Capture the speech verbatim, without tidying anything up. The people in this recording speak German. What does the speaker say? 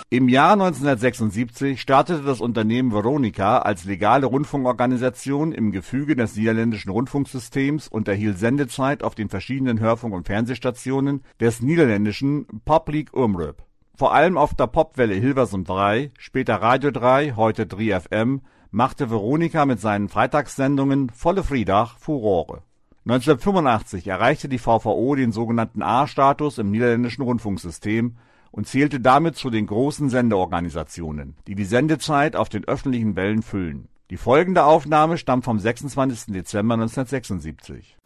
Im Jahr neunzehnhundertsechsundsiebzig startete das Unternehmen Veronica als legale Rundfunkorganisation im Gefüge des niederländischen Rundfunksystems und erhielt Sendezeit auf den verschiedenen Hörfunk- und Fernsehstationen des niederländischen Public Omroep. Vor allem auf der Popwelle Hilversum drei, später Radio drei, heute drie F M, machte Veronica mit seinen Freitagssendungen Volle Vrijdag Furore. neunzehnhundertfünfundachtzig erreichte die V V O den sogenannten A-Status im niederländischen Rundfunksystem und zählte damit zu den großen Sendeorganisationen, die die Sendezeit auf den öffentlichen Wellen füllen. Die folgende Aufnahme stammt vom sechsundzwanzigsten Dezember neunzehnhundertsechsundsiebzig.